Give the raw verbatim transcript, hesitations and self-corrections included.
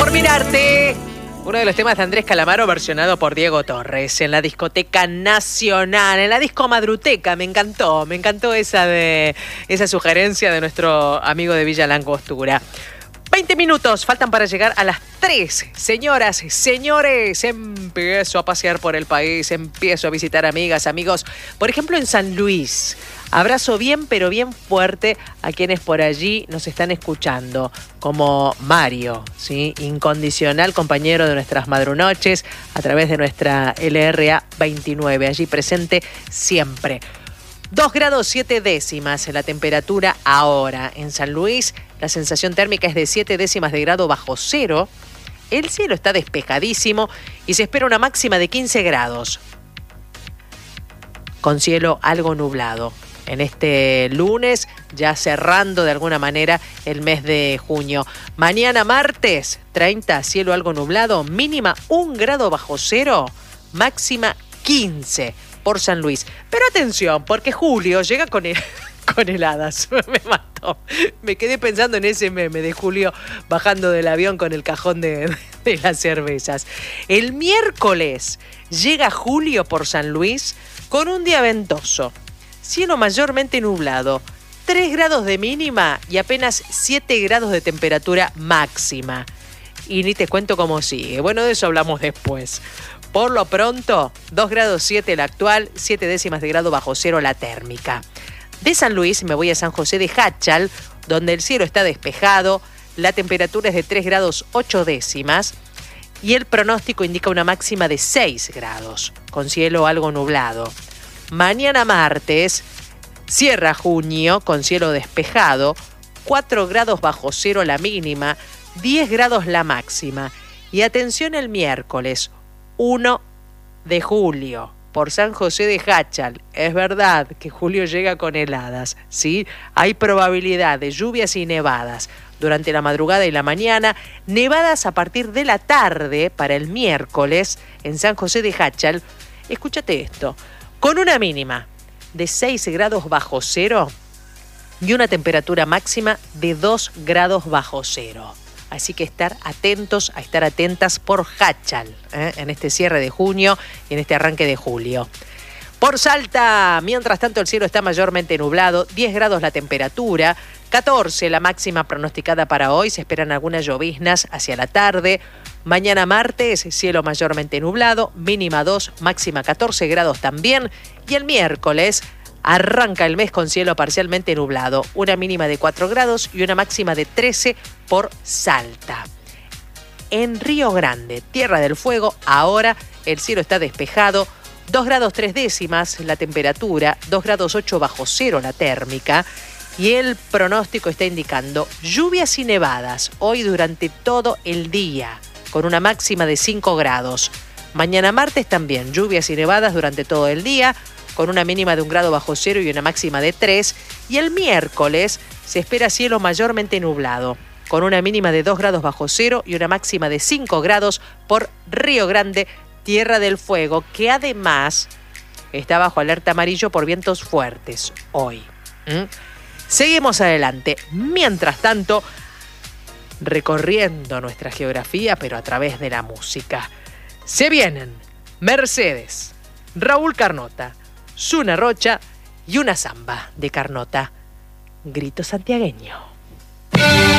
Por mirarte. Uno de los temas de Andrés Calamaro versionado por Diego Torres en la Discoteca Nacional, en la Disco Madruteca. Me encantó, me encantó esa, de, esa sugerencia de nuestro amigo de Villa Langostura. veinte minutos faltan para llegar a las tres. Señoras, señores, empiezo a pasear por el país, empiezo a visitar amigas, amigos. Por ejemplo, en San Luis. Abrazo bien, pero bien fuerte a quienes por allí nos están escuchando, como Mario, ¿sí? Incondicional compañero de nuestras madrunoches a través de nuestra L R A veintinueve, allí presente siempre. dos grados siete décimas la temperatura ahora en San Luis. La sensación térmica es de siete décimas de grado bajo cero. El cielo está despejadísimo y se espera una máxima de quince grados, con cielo algo nublado. En este lunes, ya cerrando de alguna manera el mes de junio. Mañana martes, treinta, cielo algo nublado, mínima un grado bajo cero, máxima quince por San Luis. Pero atención, porque Julio llega con, el, con heladas. Me mató. Me quedé pensando en ese meme de Julio bajando del avión con el cajón de, de las cervezas. El miércoles llega Julio por San Luis con un día ventoso. Cielo mayormente nublado, tres grados de mínima y apenas siete grados de temperatura máxima. Y ni te cuento cómo sigue. Bueno, de eso hablamos después. Por lo pronto, dos grados siete la actual, siete décimas de grado bajo cero la térmica. De San Luis me voy a San José de Jáchal, donde el cielo está despejado, la temperatura es de tres grados ocho décimas y el pronóstico indica una máxima de seis grados, con cielo algo nublado. Mañana martes, cierra junio con cielo despejado, cuatro grados bajo cero la mínima, diez grados la máxima. Y atención el miércoles, primero de julio, por San José de Jáchal. Es verdad que julio llega con heladas, ¿sí? Hay probabilidad de lluvias y nevadas durante la madrugada y la mañana, nevadas a partir de la tarde para el miércoles en San José de Jáchal. Escúchate esto. Con una mínima de seis grados bajo cero y una temperatura máxima de dos grados bajo cero. Así que estar atentos, a estar atentas por Jáchal, ¿eh? En este cierre de junio y en este arranque de julio. Por Salta, mientras tanto el cielo está mayormente nublado, diez grados la temperatura, catorce la máxima pronosticada para hoy, se esperan algunas lloviznas hacia la tarde. Mañana martes, cielo mayormente nublado, mínima dos, máxima catorce grados también. Y el miércoles arranca el mes con cielo parcialmente nublado, una mínima de cuatro grados y una máxima de trece por Salta. En Río Grande, Tierra del Fuego, ahora el cielo está despejado, dos grados tres décimas la temperatura, dos grados ocho bajo cero la térmica. Y el pronóstico está indicando lluvias y nevadas hoy durante todo el día, con una máxima de cinco grados. Mañana martes también lluvias y nevadas durante todo el día, con una mínima de un grado bajo cero y una máxima de tres. Y el miércoles se espera cielo mayormente nublado, con una mínima de dos grados bajo cero y una máxima de cinco grados por Río Grande, Tierra del Fuego, que además está bajo alerta amarillo por vientos fuertes hoy. ¿Mm? Seguimos adelante. Mientras tanto, recorriendo nuestra geografía, pero a través de la música. Se vienen Mercedes, Raúl Carnota, Zuna Rocha y una samba de Carnota. Grito santiagueño.